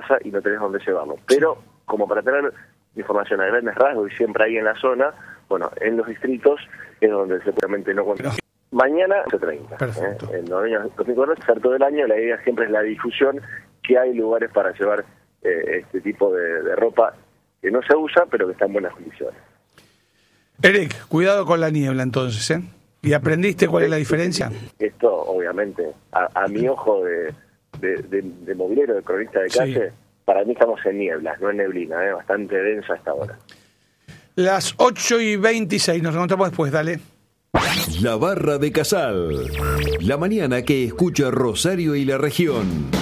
casa y no tenés dónde llevarlo. Pero, como para tener información a grandes rasgos y siempre ahí en la zona, bueno, en los distritos es donde seguramente no cuenta. Mañana 11:30. Perfecto. En los años 2004, todo el año, la idea siempre es la difusión, que hay lugares para llevar este tipo de ropa que no se usa, pero que está en buenas condiciones. Eric, cuidado con la niebla entonces, ¿eh? ¿Y aprendiste cuál es la diferencia? Esto, obviamente, a mi ojo de movilero, de cronista de calle, Sí. para mí estamos en nieblas, no en neblina, bastante densa esta hora. Las 8:26, nos encontramos después, dale. La Barra de Casal. La mañana que escucha Rosario y la región.